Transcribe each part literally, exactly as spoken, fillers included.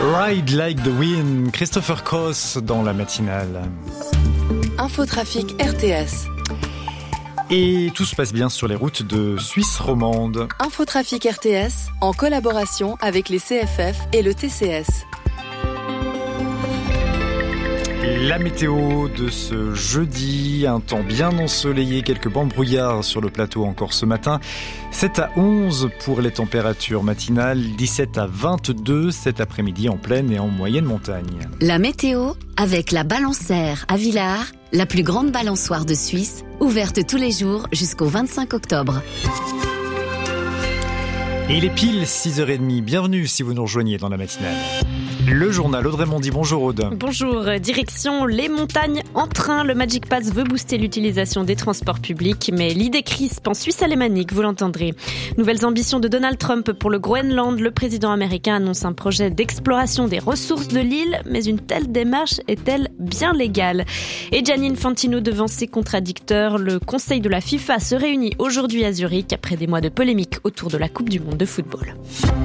Ride Like the Wind, Christopher Cross dans la matinale. Infotrafic R T S. Et tout se passe bien sur les routes de Suisse romande. Infotrafic R T S, en collaboration avec les C F F et le T C S. La météo de ce jeudi, un temps bien ensoleillé, quelques bancs de brouillard sur le plateau encore ce matin. sept à onze pour les températures matinales, dix-sept à vingt-deux cet après-midi en plaine et en moyenne montagne. La météo avec la Balançaire à Villars, la plus grande balançoire de Suisse, ouverte tous les jours jusqu'au vingt-cinq octobre. Et il est pile six heures trente, bienvenue si vous nous rejoignez dans la matinale. Le journal, Audrey Mondy, bonjour Aude. Bonjour, direction les montagnes en train. Le Magic Pass veut booster l'utilisation des transports publics, mais l'idée crispe en Suisse alémanique, vous l'entendrez. Nouvelles ambitions de Donald Trump pour le Groenland. Le président américain annonce un projet d'exploration des ressources de l'île, mais une telle démarche est-elle bien légale? Et Gianni Infantino devant ses contradicteurs. Le conseil de la FIFA se réunit aujourd'hui à Zurich après des mois de polémique autour de la Coupe du monde de football.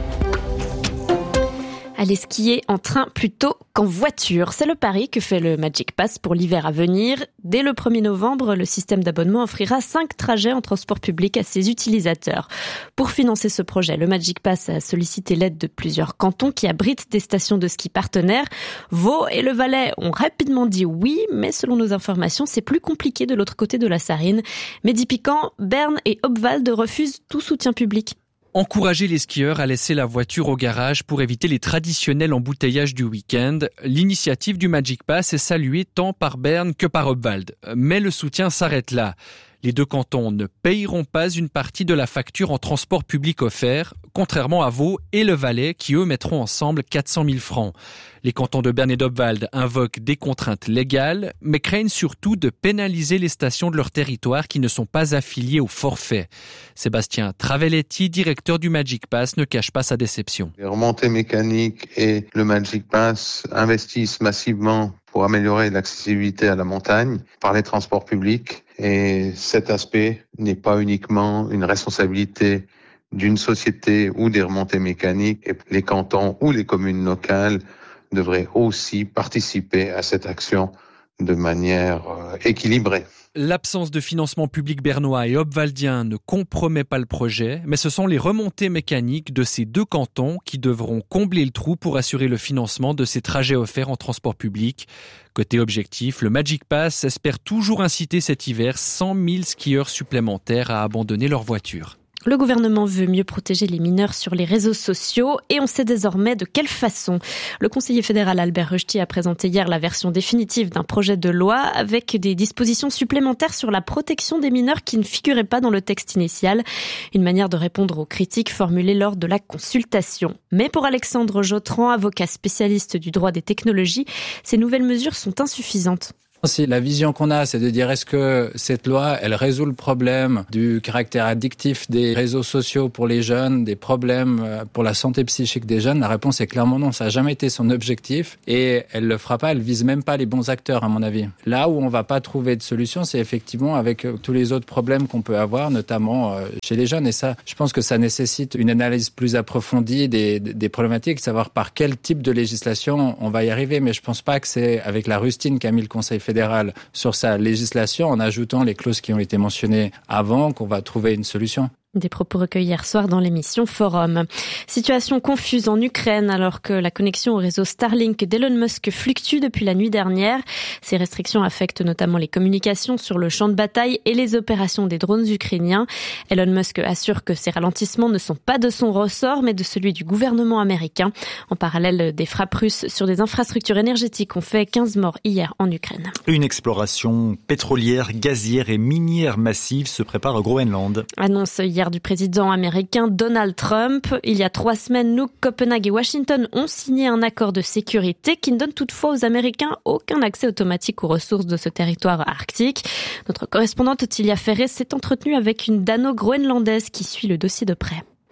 Aller skier en train plutôt qu'en voiture. C'est le pari que fait le Magic Pass pour l'hiver à venir. Dès le premier novembre, le système d'abonnement offrira cinq trajets en transport public à ses utilisateurs. Pour financer ce projet, le Magic Pass a sollicité l'aide de plusieurs cantons qui abritent des stations de ski partenaires. Vaud et le Valais ont rapidement dit oui, mais selon nos informations, c'est plus compliqué de l'autre côté de la Sarine. Midi-Piquant, Berne et Obwald refusent tout soutien public. Encourager les skieurs à laisser la voiture au garage pour éviter les traditionnels embouteillages du week-end. L'initiative du Magic Pass est saluée tant par Berne que par Obwald. Mais le soutien s'arrête là. Les deux cantons ne payeront pas une partie de la facture en transport public offert, contrairement à Vaud et le Valais qui eux mettront ensemble quatre cent mille francs. Les cantons de Berne et d'Obwald invoquent des contraintes légales, mais craignent surtout de pénaliser les stations de leur territoire qui ne sont pas affiliées au forfait. Sébastien Travelletti, directeur du Magic Pass, ne cache pas sa déception. Les remontées mécaniques et le Magic Pass investissent massivement pour améliorer l'accessibilité à la montagne par les transports publics. Et cet aspect n'est pas uniquement une responsabilité d'une société ou des remontées mécaniques. Et les cantons ou les communes locales devraient aussi participer à cette action de manière euh, équilibrée. L'absence de financement public bernois et obwaldien ne compromet pas le projet, mais ce sont les remontées mécaniques de ces deux cantons qui devront combler le trou pour assurer le financement de ces trajets offerts en transport public. Côté objectif, le Magic Pass espère toujours inciter cet hiver cent mille skieurs supplémentaires à abandonner leur voiture. Le gouvernement veut mieux protéger les mineurs sur les réseaux sociaux et on sait désormais de quelle façon. Le conseiller fédéral Albert Rösti a présenté hier la version définitive d'un projet de loi avec des dispositions supplémentaires sur la protection des mineurs qui ne figuraient pas dans le texte initial. Une manière de répondre aux critiques formulées lors de la consultation. Mais pour Alexandre Jotran, avocat spécialiste du droit des technologies, ces nouvelles mesures sont insuffisantes. Si la vision qu'on a, c'est de dire est-ce que cette loi, elle résout le problème du caractère addictif des réseaux sociaux pour les jeunes, des problèmes pour la santé psychique des jeunes? La réponse est clairement non, ça n'a jamais été son objectif et elle le fera pas, elle vise même pas les bons acteurs à mon avis. Là où on va pas trouver de solution, c'est effectivement avec tous les autres problèmes qu'on peut avoir, notamment chez les jeunes et ça, je pense que ça nécessite une analyse plus approfondie des, des problématiques, savoir par quel type de législation on va y arriver, mais je pense pas que c'est avec la rustine qu'a mis le Conseil fédéral fédéral sur sa législation en ajoutant les clauses qui ont été mentionnées avant qu'on va trouver une solution. Des propos recueillis hier soir dans l'émission Forum. Situation confuse en Ukraine alors que la connexion au réseau Starlink d'Elon Musk fluctue depuis la nuit dernière. Ces restrictions affectent notamment les communications sur le champ de bataille et les opérations des drones ukrainiens. Elon Musk assure que ces ralentissements ne sont pas de son ressort mais de celui du gouvernement américain. En parallèle, des frappes russes sur des infrastructures énergétiques ont fait quinze morts hier en Ukraine. Une exploration pétrolière, gazière et minière massive se prépare au Groenland. Annonce hier du président américain Donald Trump. Il y a trois semaines, Nuuk, Copenhague et Washington ont signé un accord de sécurité qui ne donne toutefois aux Américains aucun accès automatique aux ressources de ce territoire arctique. Notre correspondante Tilia Ferré s'est entretenue avec une dano-groenlandaise qui suit le dossier de près.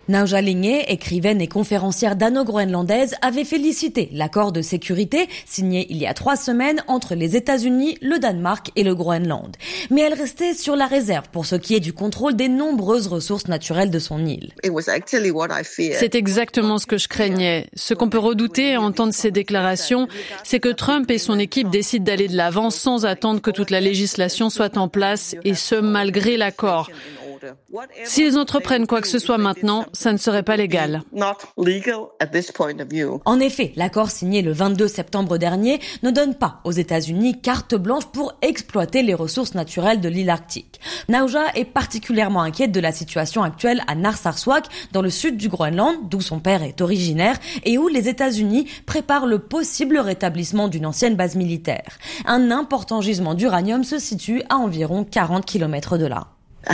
Nauja Linghe, écrivaine et conférencière dano-groenlandaise, avait félicité l'accord de sécurité signé il y a trois semaines entre les États-Unis, le Danemark et le Groenland. Mais elle restait sur la réserve pour ce qui est du contrôle des nombreuses ressources naturelles de son île. C'est exactement ce que je craignais. Ce qu'on peut redouter à entendre ces déclarations, c'est que Trump et son équipe décident d'aller de l'avant sans attendre que toute la législation soit en place, et ce malgré l'accord. S'ils entreprennent quoi que ce soit maintenant, ça ne serait pas légal. En effet, l'accord signé le vingt-deux septembre dernier ne donne pas aux États-Unis carte blanche pour exploiter les ressources naturelles de l'île arctique. Nauja est particulièrement inquiète de la situation actuelle à Narsarsuaq, dans le sud du Groenland, d'où son père est originaire, et où les États-Unis préparent le possible rétablissement d'une ancienne base militaire. Un important gisement d'uranium se situe à environ quarante kilomètres de là.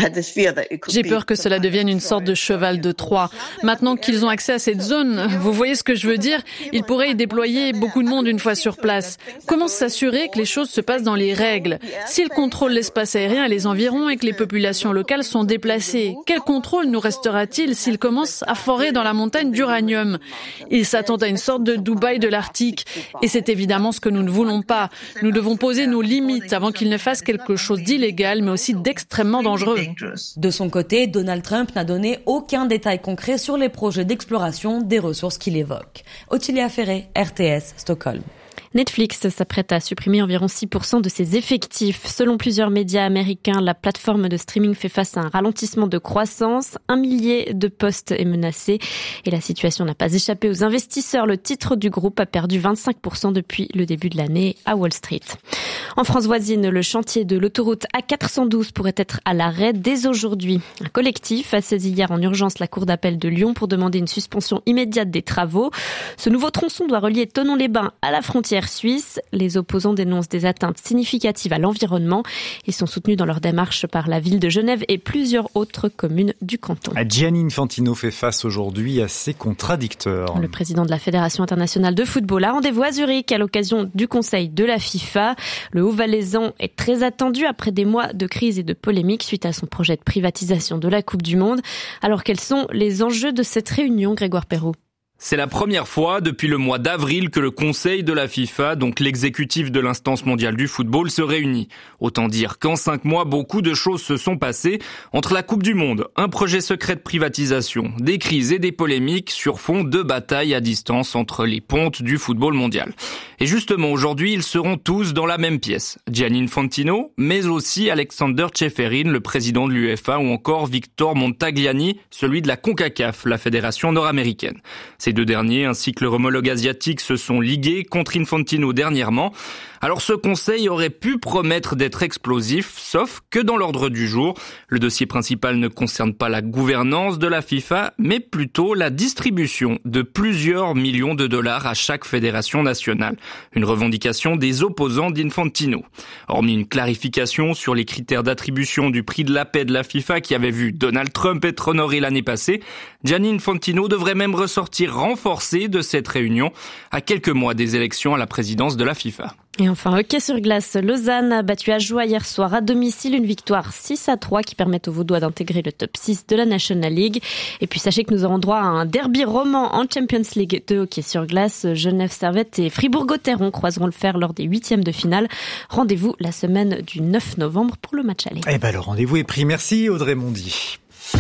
J'ai peur que cela devienne une sorte de cheval de Troie. Maintenant qu'ils ont accès à cette zone, vous voyez ce que je veux dire? Ils pourraient y déployer beaucoup de monde une fois sur place. Comment s'assurer que les choses se passent dans les règles? S'ils contrôlent l'espace aérien et les environs et que les populations locales sont déplacées, quel contrôle nous restera-t-il s'ils commencent à forer dans la montagne d'uranium? Ils s'attendent à une sorte de Dubaï de l'Arctique. Et c'est évidemment ce que nous ne voulons pas. Nous devons poser nos limites avant qu'ils ne fassent quelque chose d'illégal, mais aussi d'extrêmement dangereux. De son côté, Donald Trump n'a donné aucun détail concret sur les projets d'exploration des ressources qu'il évoque. Ottilia Ferré, R T S, Stockholm. Netflix s'apprête à supprimer environ six pour cent de ses effectifs. Selon plusieurs médias américains, la plateforme de streaming fait face à un ralentissement de croissance. Un millier de postes est menacé et la situation n'a pas échappé aux investisseurs. Le titre du groupe a perdu vingt-cinq pour cent depuis le début de l'année à Wall Street. En France voisine, le chantier de l'autoroute A quatre cent douze pourrait être à l'arrêt dès aujourd'hui. Un collectif a saisi hier en urgence la cour d'appel de Lyon pour demander une suspension immédiate des travaux. Ce nouveau tronçon doit relier Thonon-les-Bains à la frontière suisse. Les opposants dénoncent des atteintes significatives à l'environnement. Ils sont soutenus dans leur démarche par la ville de Genève et plusieurs autres communes du canton. Gianni Infantino fait face aujourd'hui à ses contradicteurs. Le président de la Fédération internationale de football a rendez-vous à Zurich à l'occasion du Conseil de la FIFA. Le Haut-Valaisan est très attendu après des mois de crise et de polémiques suite à son projet de privatisation de la Coupe du Monde. Alors quels sont les enjeux de cette réunion, Grégoire Perrault? C'est la première fois depuis le mois d'avril que le Conseil de la FIFA, donc l'exécutif de l'instance mondiale du football, se réunit. Autant dire qu'en cinq mois, beaucoup de choses se sont passées entre la Coupe du Monde, un projet secret de privatisation, des crises et des polémiques sur fond de batailles à distance entre les pontes du football mondial. Et justement, aujourd'hui, ils seront tous dans la même pièce. Gianni Infantino, mais aussi Alexander Ceferin, le président de l'UEFA, ou encore Victor Montagliani, celui de la CONCACAF, la fédération nord-américaine. Ces deux derniers, ainsi que leur homologue asiatique, se sont ligués contre Infantino dernièrement. Alors ce conseil aurait pu promettre d'être explosif, sauf que dans l'ordre du jour, le dossier principal ne concerne pas la gouvernance de la FIFA, mais plutôt la distribution de plusieurs millions de dollars à chaque fédération nationale. Une revendication des opposants d'Infantino. Hormis une clarification sur les critères d'attribution du prix de la paix de la FIFA qui avait vu Donald Trump être honoré l'année passée, Gianni Infantino devrait même ressortir renforcé de cette réunion à quelques mois des élections à la présidence de la FIFA. Et enfin, hockey sur glace, Lausanne a battu Ajoie hier soir à domicile, une victoire six à trois qui permet aux Vaudois d'intégrer le top six de la National League. Et puis sachez que nous aurons droit à un derby roman en Champions League de hockey sur glace. Genève Servette et Fribourg-Gotteron croiseront le fer lors des huitièmes de finale. Rendez-vous la semaine du neuf novembre pour le match aller. Eh ben, le rendez-vous est pris. Merci Audrey Mondy.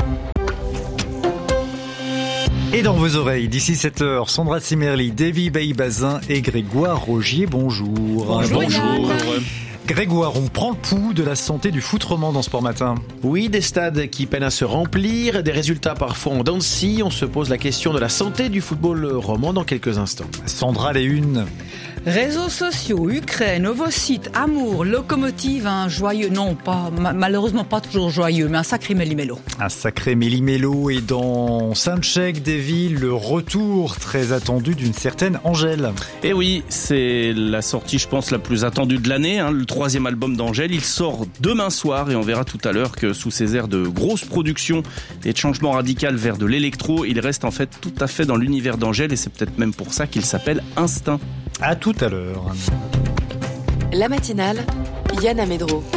Et dans vos oreilles, d'ici sept heures, Sandra Simerli, Davy Bailly-Bazin et Grégoire Rogier, bonjour. Bonjour. Bonjour. Grégoire, on prend le pouls de la santé du foot roman dans Sport Matin. Oui, des stades qui peinent à se remplir, des résultats parfois en dents de scie. On se pose la question de la santé du football roman dans quelques instants. Sandra, les unes. Réseaux sociaux, Ukraine, ovocytes, amour, locomotive, un joyeux, non, pas, malheureusement pas toujours joyeux, mais un sacré méli-mélo. Un sacré méli-mélo, et dans Saint-Tchèque des villes, le retour très attendu d'une certaine Angèle. Et oui, c'est la sortie, je pense, la plus attendue de l'année, hein, le troisième album d'Angèle. Il sort demain soir et on verra tout à l'heure que sous ces airs de grosse production et de changement radical vers de l'électro, il reste en fait tout à fait dans l'univers d'Angèle et c'est peut-être même pour ça qu'il s'appelle Instinct. À tout à l'heure. La matinale, Yann Amedro.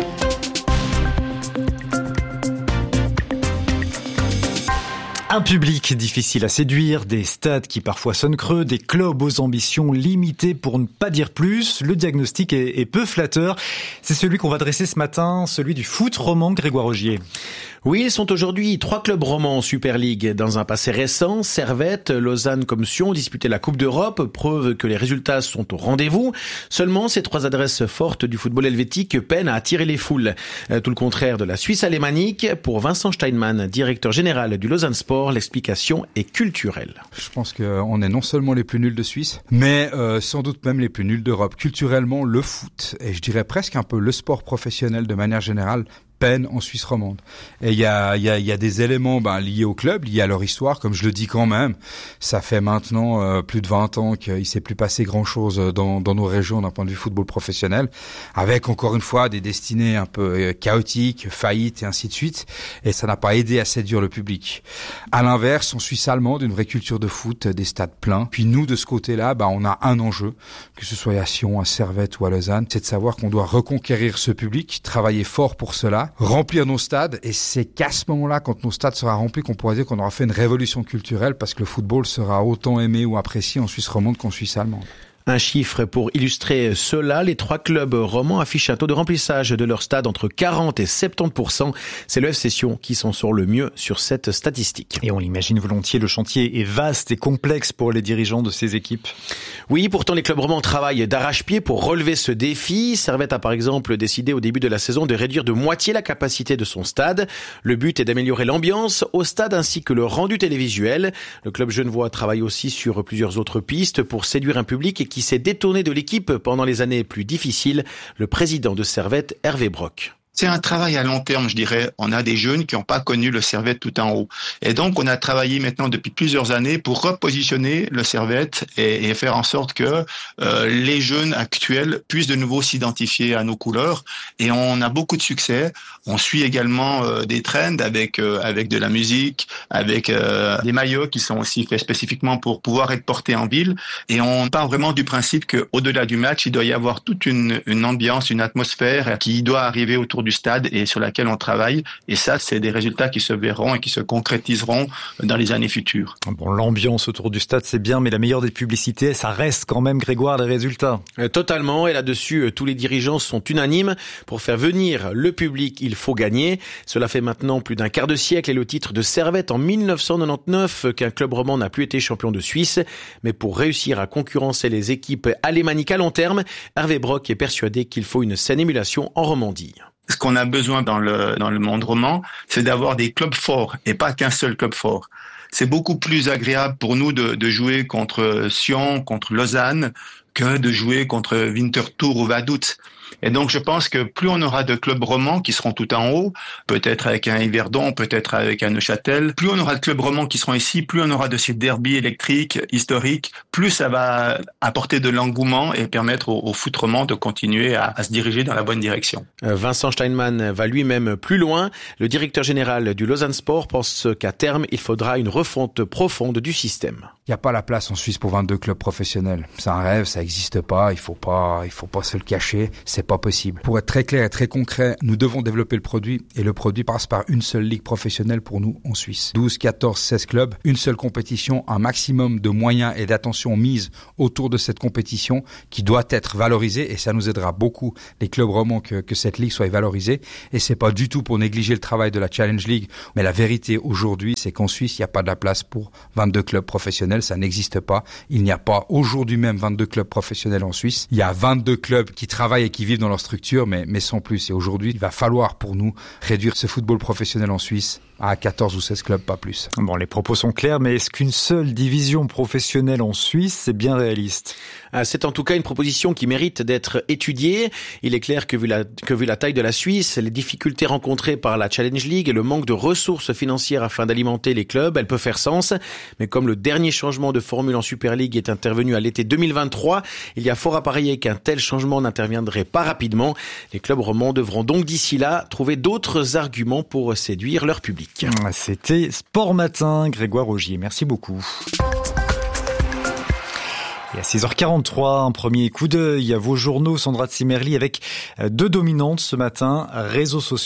Un public difficile à séduire, des stades qui parfois sonnent creux, des clubs aux ambitions limitées pour ne pas dire plus. Le diagnostic est, est peu flatteur. C'est celui qu'on va dresser ce matin, celui du foot roman, Grégoire Augier. Oui, ils sont aujourd'hui trois clubs romans en Super League. Dans un passé récent, Servette, Lausanne comme Sion ont disputé la Coupe d'Europe, preuve que les résultats sont au rendez-vous. Seulement, ces trois adresses fortes du football helvétique peinent à attirer les foules. Tout le contraire de la Suisse alémanique. Pour Vincent Steinmann, directeur général du Lausanne Sport, l'explication est culturelle. Je pense qu'on est non seulement les plus nuls de Suisse, mais euh, sans doute même les plus nuls d'Europe. Culturellement, le foot, et je dirais presque un peu le sport professionnel de manière générale, peine en Suisse romande. Et il y a, il y a, il y a des éléments ben, liés au club, liés à leur histoire, comme je le dis quand même. Ça fait maintenant euh, plus de vingt ans qu'il s'est plus passé grand-chose dans, dans nos régions d'un point de vue football professionnel, avec encore une fois des destinées un peu chaotiques, faillites et ainsi de suite. Et ça n'a pas aidé à séduire le public. À l'inverse, en Suisse allemande, une vraie culture de foot, des stades pleins. Puis nous, de ce côté-là, ben, on a un enjeu, que ce soit à Sion, à Servette ou à Lausanne, c'est de savoir qu'on doit reconquérir ce public, travailler fort pour cela, remplir nos stades, et c'est qu'à ce moment-là, quand nos stades seront remplis, qu'on pourra dire qu'on aura fait une révolution culturelle, parce que le football sera autant aimé ou apprécié en Suisse romande qu'en Suisse allemande. Un chiffre pour illustrer cela, les trois clubs romans affichent un taux de remplissage de leur stade entre quarante et soixante-dix pour cent. C'est le F C Sion qui s'en sort le mieux sur cette statistique. Et on l'imagine volontiers, le chantier est vaste et complexe pour les dirigeants de ces équipes. Oui, pourtant les clubs romans travaillent d'arrache-pied pour relever ce défi. Servette a par exemple décidé au début de la saison de réduire de moitié la capacité de son stade. Le but est d'améliorer l'ambiance au stade ainsi que le rendu télévisuel. Le club genevois travaille aussi sur plusieurs autres pistes pour séduire un public et qui qui s'est détourné de l'équipe pendant les années plus difficiles, le président de Servette, Hervé Brock. C'est un travail à long terme, je dirais. On a des jeunes qui n'ont pas connu le Servette tout en haut. Et donc, on a travaillé maintenant depuis plusieurs années pour repositionner le Servette et, et faire en sorte que euh, les jeunes actuels puissent de nouveau s'identifier à nos couleurs. Et on a beaucoup de succès. On suit également euh, des trends avec euh, avec de la musique, avec euh, des maillots qui sont aussi faits spécifiquement pour pouvoir être portés en ville. Et on part vraiment du principe qu'au-delà du match, il doit y avoir toute une, une ambiance, une atmosphère qui doit arriver autour du stade et sur laquelle on travaille. Et ça, c'est des résultats qui se verront et qui se concrétiseront dans les années futures. Bon, l'ambiance autour du stade, c'est bien, mais la meilleure des publicités, ça reste quand même, Grégoire, les résultats. Euh, totalement. Et là-dessus, tous les dirigeants sont unanimes. Pour faire venir le public, il faut gagner. Cela fait maintenant plus d'un quart de siècle et le titre de Servette en mille neuf cent quatre-vingt-dix-neuf qu'un club roman n'a plus été champion de Suisse. Mais pour réussir à concurrencer les équipes alémaniques à long terme, Hervé Brock est persuadé qu'il faut une saine émulation en Romandie. Ce qu'on a besoin dans le dans le monde roman, c'est d'avoir des clubs forts et pas qu'un seul club fort. C'est beaucoup plus agréable pour nous de, de jouer contre Sion, contre Lausanne, que de jouer contre Winterthur ou Vaduz. Et donc, je pense que plus on aura de clubs romans qui seront tout en haut, peut-être avec un Yverdon, peut-être avec un Neuchâtel, plus on aura de clubs romans qui seront ici, plus on aura de ces derbys électriques, historiques, plus ça va apporter de l'engouement et permettre au, au foot roman de continuer à, à se diriger dans la bonne direction. Vincent Steinmann va lui-même plus loin. Le directeur général du Lausanne Sport pense qu'à terme, il faudra une refonte profonde du système. Il n'y a pas la place en Suisse pour vingt-deux clubs professionnels. C'est un rêve, ça n'existe pas, il faut pas, il faut pas se le cacher, c'est pas possible. Pour être très clair et très concret, nous devons développer le produit et le produit passe par une seule ligue professionnelle pour nous en Suisse. douze, quatorze, seize clubs, une seule compétition, un maximum de moyens et d'attention mise autour de cette compétition qui doit être valorisée et ça nous aidera beaucoup, les clubs romans, que, que cette ligue soit valorisée. Et c'est pas du tout pour négliger le travail de la Challenge League, mais la vérité aujourd'hui, c'est qu'en Suisse, il n'y a pas de la place pour vingt-deux clubs professionnels, ça n'existe pas. Il n'y a pas aujourd'hui même vingt-deux clubs professionnels en Suisse. Il y a vingt-deux clubs qui travaillent et qui vivent dans leur structure, mais, mais sans plus. Et aujourd'hui, il va falloir pour nous réduire ce football professionnel en Suisse à quatorze ou seize clubs, pas plus. Bon, les propos sont clairs, mais est-ce qu'une seule division professionnelle en Suisse, c'est bien réaliste ? C'est en tout cas une proposition qui mérite d'être étudiée. Il est clair que vu la, que vu la taille de la Suisse, les difficultés rencontrées par la Challenge League et le manque de ressources financières afin d'alimenter les clubs, elle peut faire sens. Mais comme le dernier changement de formule en Super League est intervenu à l'été deux mille vingt-trois, il y a fort à parier qu'un tel changement n'interviendrait pas rapidement. Les clubs romans devront donc d'ici là trouver d'autres arguments pour séduire leur public. C'était Sport Matin, Grégoire Augier. Merci beaucoup. Et à six heures quarante-trois, un premier coup d'œil à vos journaux, Sandra Zimmerli, avec deux dominantes ce matin, réseaux sociaux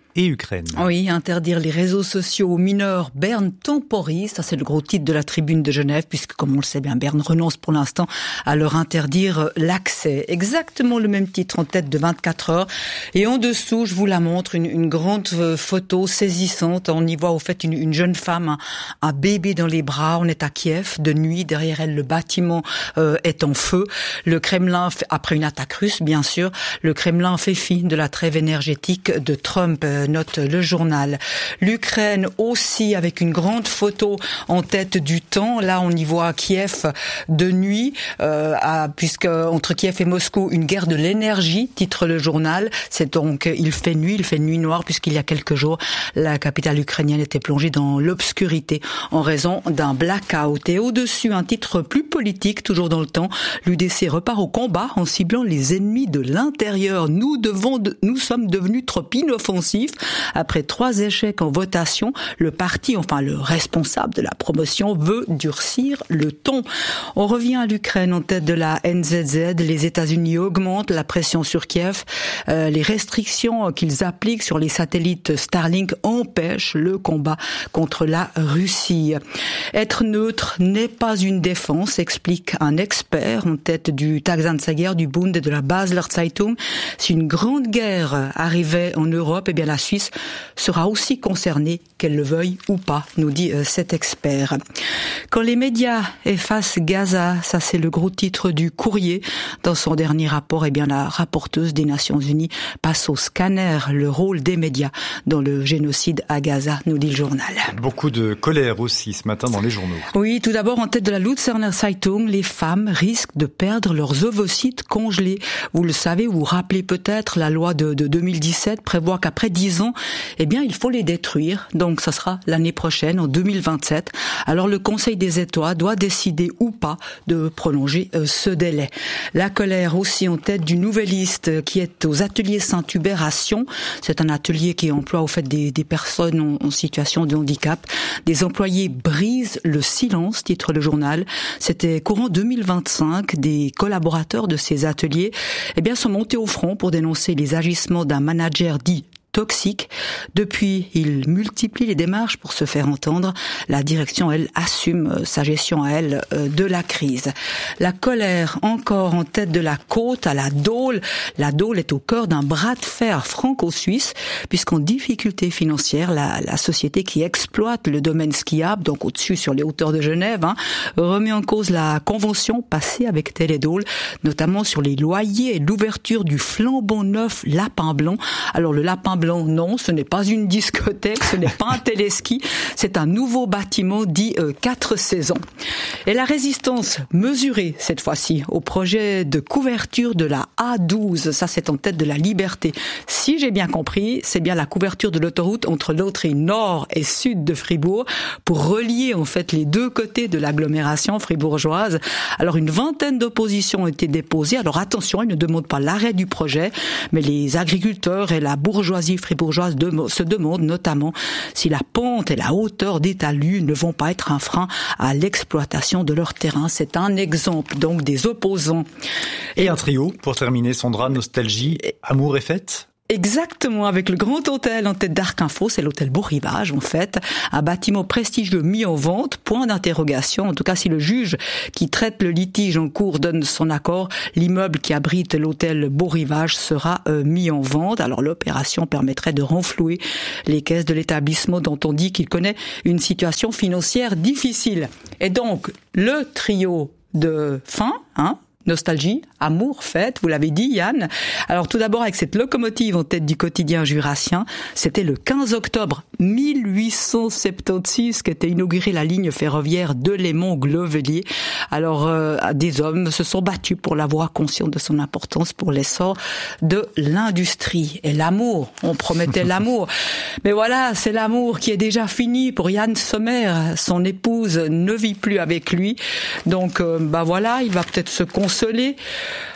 et Ukraine. Oui, interdire les réseaux sociaux aux mineurs, Berne temporise, ça c'est le gros titre de la Tribune de Genève, puisque comme on le sait bien, Berne renonce pour l'instant à leur interdire l'accès. Exactement le même titre en tête de vingt-quatre heures. Et en dessous, je vous la montre, une, une grande photo saisissante. On y voit au fait une, une jeune femme, un, un bébé dans les bras. On est à Kiev, de nuit, derrière elle le bâtiment euh, est en feu. Le Kremlin, après une attaque russe bien sûr, le Kremlin fait fi de la trêve énergétique de Trump, note le journal. L'Ukraine aussi avec une grande photo en tête du temps. Là, on y voit Kiev de nuit, euh, à, puisque entre Kiev et Moscou, une guerre de l'énergie, titre le journal. C'est donc, il fait nuit, il fait nuit noire, puisqu'il y a quelques jours, la capitale ukrainienne était plongée dans l'obscurité en raison d'un blackout. Et au-dessus, un titre plus politique, toujours dans le temps, l'U D C repart au combat en ciblant les ennemis de l'intérieur. Nous devons, de, nous sommes devenus trop inoffensifs. Après trois échecs en votation, le parti, enfin le responsable de la promotion, veut durcir le ton. On revient à l'Ukraine en tête de la N Z Z. Les États-Unis augmentent la pression sur Kiev. Euh, les restrictions qu'ils appliquent sur les satellites Starlink empêchent le combat contre la Russie. Être neutre n'est pas une défense, explique un expert en tête du Tagesanzeiger, du Bund et de la Basler Zeitung. Si une grande guerre arrivait en Europe, eh bien la Suisse sera aussi concernée, qu'elle le veuille ou pas, nous dit euh, cet expert. Quand les médias effacent Gaza, ça c'est le gros titre du Courrier. Dans son dernier rapport, eh bien la rapporteuse des Nations Unies passe au scanner le rôle des médias dans le génocide à Gaza, nous dit le journal. Beaucoup de colère aussi ce matin dans les journaux. Oui, tout d'abord en tête de la Luzerner Zeitung, les femmes risquent de perdre leurs ovocytes congelés. Vous le savez, vous vous rappelez peut-être, la loi de, de deux mille dix-sept prévoit qu'après dix ans, eh bien, il faut les détruire. Donc, ça sera l'année prochaine, en deux mille vingt-sept. Alors, le Conseil des États doit décider ou pas de prolonger euh, ce délai. La colère aussi en tête du Nouvelliste qui est aux ateliers Saint-Hubert à Sion. C'est un atelier qui emploie au fait des, des personnes en, en situation de handicap. Des employés brisent le silence, titre le journal. C'était courant deux mille vingt-cinq. Des collaborateurs de ces ateliers, eh bien, sont montés au front pour dénoncer les agissements d'un manager dit toxique. Depuis, il multiplie les démarches pour se faire entendre. La direction, elle, assume sa gestion à elle de la crise. La colère encore en tête de la côte à la Dole. La Dole est au cœur d'un bras de fer franco-suisse, puisqu'en difficulté financière, la, la société qui exploite le domaine skiable, donc au-dessus sur les hauteurs de Genève, hein, remet en cause la convention passée avec Télédôle, notamment sur les loyers et l'ouverture du flambant neuf Lapin Blanc. Alors le Lapin Blanc, non, ce n'est pas une discothèque, ce n'est pas un téléski, c'est un nouveau bâtiment dit euh, quatre saisons. Et la résistance mesurée, cette fois-ci, au projet de couverture de la A douze, ça c'est en tête de la Liberté. Si j'ai bien compris, c'est bien la couverture de l'autoroute entre l'Autriche nord et sud de Fribourg pour relier en fait les deux côtés de l'agglomération fribourgeoise. Alors une vingtaine d'oppositions ont été déposées. Alors attention, ils ne demandent pas l'arrêt du projet, mais les agriculteurs et la bourgeoisie fribourgeoise se demandent notamment si la pente et la hauteur des talus ne vont pas être un frein à l'exploitation de leur terrain. C'est un exemple donc des opposants. Et un trio pour terminer, Sandra, Nostalgie, Amour et Fête. Exactement, avec le Grand Hôtel en tête d'Arc Info, c'est l'hôtel Beau Rivage en fait, un bâtiment prestigieux mis en vente, point d'interrogation, en tout cas si le juge qui traite le litige en cours donne son accord, l'immeuble qui abrite l'hôtel Beau Rivage sera euh, mis en vente. Alors l'opération permettrait de renflouer les caisses de l'établissement dont on dit qu'il connaît une situation financière difficile. Et donc le trio de fin, hein, Nostalgie, Amour, Fête, vous l'avez dit Yann. Alors tout d'abord avec cette locomotive en tête du quotidien jurassien, c'était le quinze octobre mille huit cent soixante-seize qu'était inaugurée la ligne ferroviaire de Lémont-Glovelier. Alors euh, des hommes se sont battus pour la voie, conscients de son importance pour l'essor de l'industrie. Et l'amour, on promettait l'amour. Mais voilà, c'est l'amour qui est déjà fini pour Yann Sommer. Son épouse ne vit plus avec lui. Donc euh, bah voilà, il va peut-être se consoler.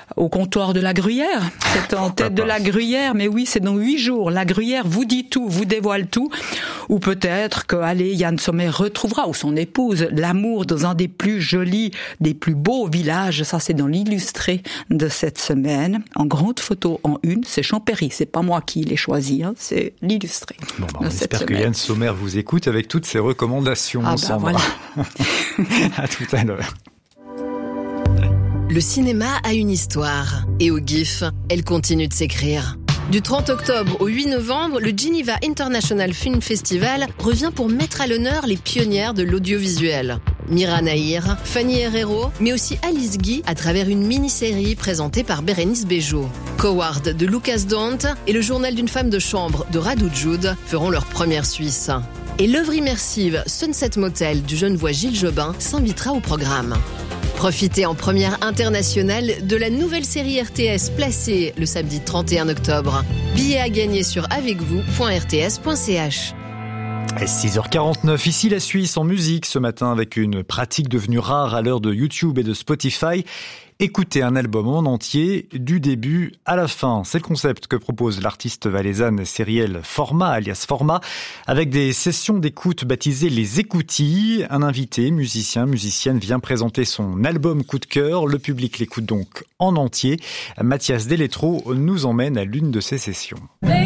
au comptoir de la Gruyère. C'est en tête de la Gruyère, mais oui, c'est dans huit jours. La Gruyère vous dit tout, vous dévoile tout. Ou peut-être que, allez, Yann Sommer retrouvera, ou son épouse, l'amour dans un des plus jolis, des plus beaux villages. Ça, c'est dans l'illustré de cette semaine. En grande photo, en une, c'est Champéry. C'est pas moi qui l'ai choisi, hein, c'est l'illustré. Bon, bah, on espère que Yann Sommer vous écoute avec toutes ses recommandations. Ah bah voilà. À tout à l'heure. Le cinéma a une histoire. Et au G I F, elle continue de s'écrire. Du trente octobre au huit novembre, le Geneva International Film Festival revient pour mettre à l'honneur les pionnières de l'audiovisuel. Mira Nahir, Fanny Herrero, mais aussi Alice Guy à travers une mini-série présentée par Bérénice Bejo. Coward de Lucas Dont et le journal d'une femme de chambre de Radou Jude feront leur première Suisse. Et l'œuvre immersive Sunset Motel du Genevois Gilles Jobin s'invitera au programme. Profitez en première internationale de la nouvelle série R T S Placée le samedi trente et un octobre. Billets à gagner sur avec vous point r t s point c h. six heures quarante-neuf, ici la Suisse en musique ce matin avec une pratique devenue rare à l'heure de YouTube et de Spotify. Écoutez un album en entier du début à la fin. C'est le concept que propose l'artiste valaisanne Cyrielle Format, alias Format, avec des sessions d'écoute baptisées les écoutilles. Un invité, musicien, musicienne, vient présenter son album coup de cœur. Le public l'écoute donc en entier. Mathias Deletro nous emmène à l'une de ces sessions.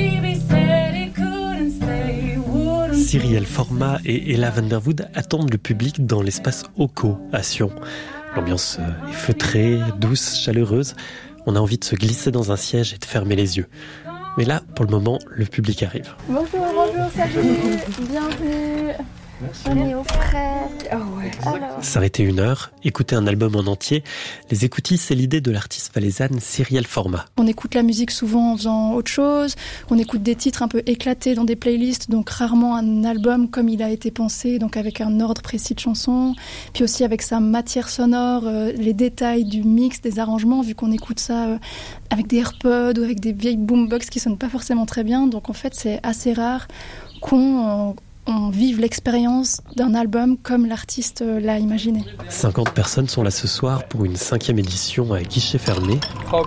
Cyrielle Format et Ella Vanderwood attendent le public dans l'espace Oko à Sion. L'ambiance est feutrée, douce, chaleureuse. On a envie de se glisser dans un siège et de fermer les yeux. Mais là, pour le moment, le public arrive. Bonjour, bonjour, salut, bienvenue. Merci. On est au frais. Oh ouais. Alors. S'arrêter une heure, écouter un album en entier. Les écoutilles, c'est l'idée de l'artiste valaisanne Cyrielle Format. On écoute la musique souvent en faisant autre chose. On écoute des titres un peu éclatés dans des playlists, donc rarement un album comme il a été pensé, donc avec un ordre précis de chansons. Puis aussi avec sa matière sonore, euh, les détails du mix, des arrangements, vu qu'on écoute ça euh, avec des AirPods ou avec des vieilles boombox qui sonnent pas forcément très bien. Donc en fait, c'est assez rare qu'on... Euh, on vive l'expérience d'un album comme l'artiste l'a imaginé. cinquante personnes sont là ce soir pour une cinquième édition à guichet fermé. Hop.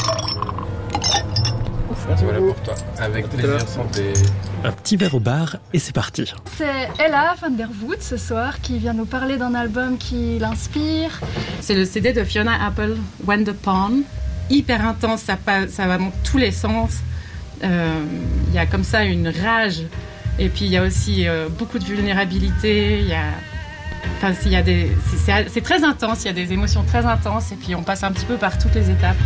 Voilà pour toi. Avec plaisir, santé. Un petit verre au bar et c'est parti. C'est Ella Vanderwood ce soir qui vient nous parler d'un album qui l'inspire. C'est le C D de Fiona Apple, When the Pawn. Hyper intense, ça, passe, ça va dans tous les sens. Il euh, y a comme ça une rage. Et puis il y a aussi euh, beaucoup de vulnérabilité, il y a, enfin, il y a des, c'est, c'est, c'est très intense, il y a des émotions très intenses et puis on passe un petit peu par toutes les étapes.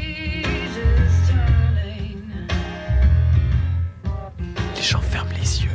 Les gens ferment les yeux.